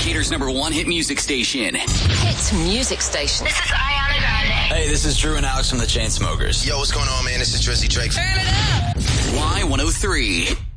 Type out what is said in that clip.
Decatur's #1 hit music station. Hit music station. This is Ariana Grande. Hey, this is Drew and Alex from the Chainsmokers. Yo, what's going on, man? This is Drizzy Drake. Turn it up. Y103.